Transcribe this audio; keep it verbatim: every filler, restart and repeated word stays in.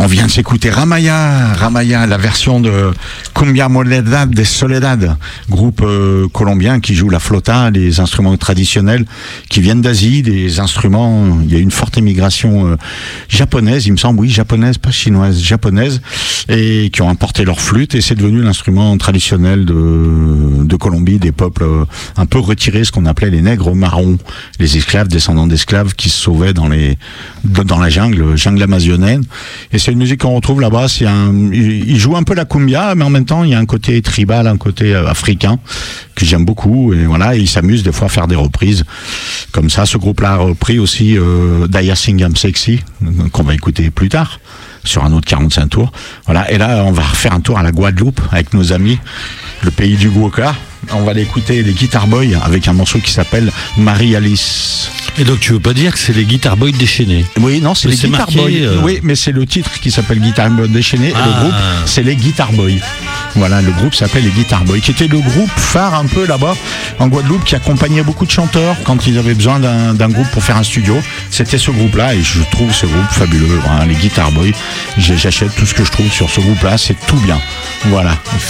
On vient de s'écouter Ramaya, Ramaya, la version de Cumbia Moledad de Soledad, groupe euh, colombien qui joue la flauta, des instruments traditionnels qui viennent d'Asie, des instruments, il y a une forte émigration euh, japonaise, il me semble, oui, japonaise, pas chinoise, japonaise, et qui ont importé leur flûte, et c'est devenu l'instrument traditionnel de, de Colombie, des peuples euh, un peu retirés, ce qu'on appelait les nègres marrons, les esclaves, descendants d'esclaves qui se sauvaient dans les dans la jungle, jungle amazonienne. Et c'est une musique qu'on retrouve là-bas. C'est un, il joue un peu la cumbia, mais en même temps, il y a un côté tribal, un côté africain que j'aime beaucoup. Et voilà, et il s'amuse des fois à faire des reprises comme ça. Ce groupe-là a repris aussi euh, Daya Singam Sexy, qu'on va écouter plus tard sur un autre quarante-cinq tours. Voilà. Et là, on va refaire un tour à la Guadeloupe avec nos amis, le pays du Gwoka. On va l'écouter, les Guitar Boys, avec un morceau qui s'appelle Marie-Alice. Et donc tu veux pas dire que c'est les Guitar Boys déchaînés? Oui, non, c'est mais les c'est Guitar marqué, Boys. euh... Oui, mais c'est le titre qui s'appelle Guitar Boys déchaînés, ah. et le groupe, c'est les Guitar Boys. Voilà, le groupe s'appelle les Guitar Boys, qui était le groupe phare un peu là-bas en Guadeloupe, qui accompagnait beaucoup de chanteurs quand ils avaient besoin d'un, d'un groupe pour faire un studio. C'était ce groupe-là, et je trouve ce groupe fabuleux, hein, les Guitar Boys. J'achète tout ce que je trouve sur ce groupe-là, c'est tout bien. Voilà.